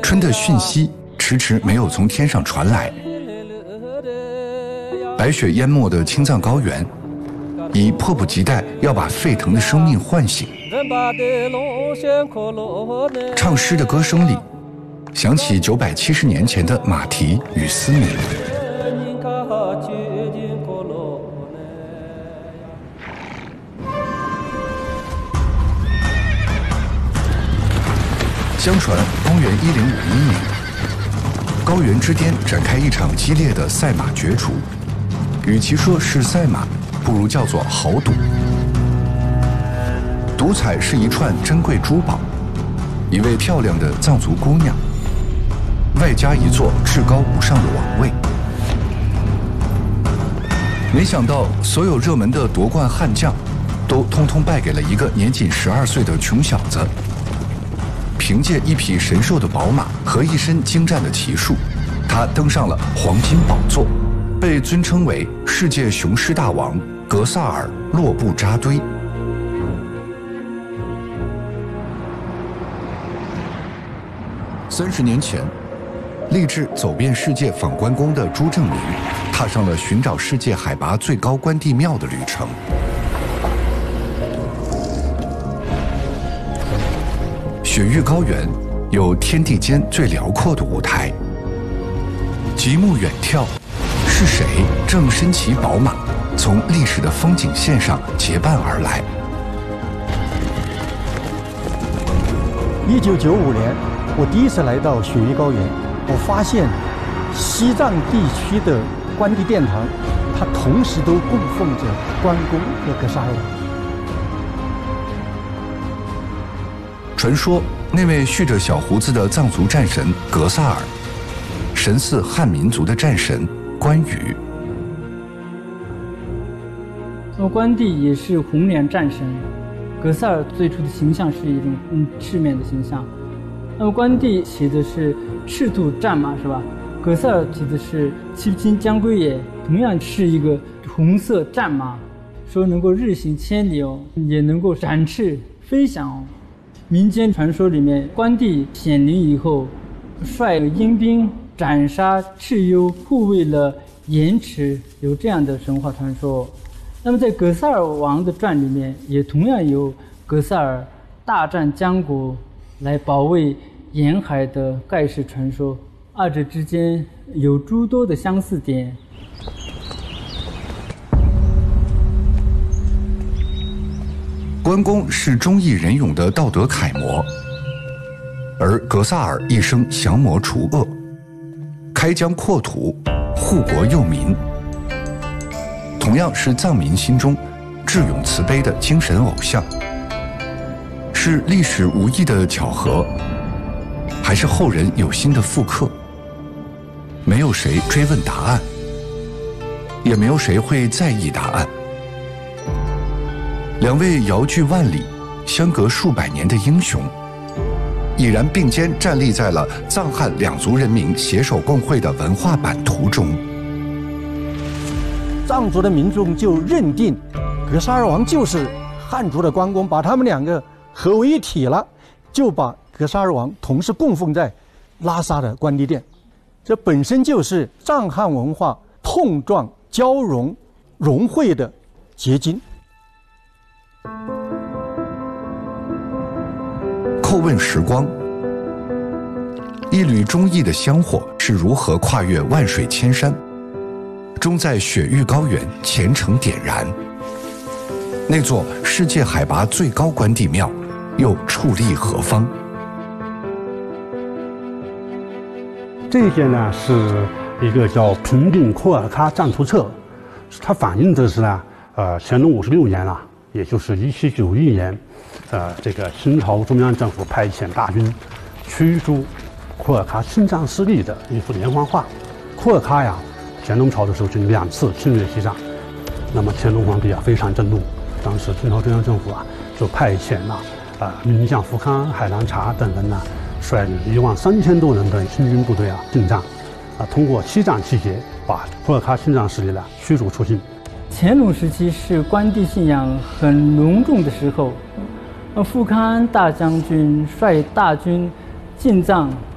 春的讯息迟迟没有从天上传来。白雪淹没的青藏高原，已迫不及待要把沸腾的生命唤醒。唱诗的歌声里，响起970年前的马蹄与嘶鸣。相传，公元1051年，高原之巅展开一场激烈的赛马角逐。与其说是赛马，不如叫做豪赌。赌彩是一串珍贵珠宝，一位漂亮的藏族姑娘，外加一座至高无上的王位。没想到，所有热门的夺冠悍将，都通通败给了一个年仅12岁的穷小子。凭借一匹神兽的宝马和一身精湛的骑术，他登上了黄金宝座，被尊称为世界雄狮大王格萨尔洛布扎堆。30年前，立志走遍世界访关公的朱正明，踏上了寻找世界海拔最高关帝庙的旅程。雪域高原有天地间最辽阔的舞台。极目远眺，是谁正身骑宝马，从历史的风景线上结伴而来 ？1995年，我第一次来到雪域高原，我发现西藏地区的关帝殿堂，它同时都供奉着关公和格萨尔王。 传说那位蓄着小胡子的藏族战神格萨尔，神似汉民族的战神关羽。 关帝也是红脸战神，格萨尔最初的形象是一种赤面的形象。那么关帝骑的是赤兔战马，是吧？格萨尔骑的是七星将归也，同样是一个红色战马，说能够日行千里哦，也能够展翅飞翔哦。民间传说里面，关帝显灵以后，率鹰兵斩杀蚩尤，护卫了盐池，有这样的神话传说。那么在格萨尔王的传里面，也同样有格萨尔大战江国来保卫沿海的盖世传说，二者之间有诸多的相似点。 关公是忠义仁勇的道德楷模，而格萨尔一生降魔除恶，开疆扩土，护国佑民，同样是藏民心中智勇慈悲的精神偶像。是历史无意的巧合，还是后人有心的复刻？没有谁追问答案，也没有谁会在意答案。两位遥距万里、相隔数百年的英雄，已然并肩站立在了藏汉两族人民携手共绘的文化版图中。 藏族的民众就认定格萨尔王就是汉族的关公，把他们两个合为一体了，就把格萨尔王同时供奉在拉萨的关帝殿。这本身就是藏汉文化碰撞、交融、融汇的结晶。 叩问时光，一缕忠义的香火是如何跨越万水千山，终在雪域高原虔诚点燃？那座世界海拔最高关帝庙又矗立何方？ 这些呢是一个叫《平定库尔喀战图册》，它反映的是呢，乾隆56年啊，也就是1791年，这个清朝中央政府派遣大军驱逐库尔喀侵占失利的一幅连环画。库尔喀呀，乾隆朝的时候就2次侵略西藏，那么乾隆皇帝啊非常震怒，当时清朝中央政府啊就派遣了名将福康、海兰察等人呢，率领13000多人的清军部队啊进藏，通过7战7捷，把库尔喀侵占势力呢驱逐出境。 乾隆时期是关帝信仰很隆重的时候，富康大将军率大军进藏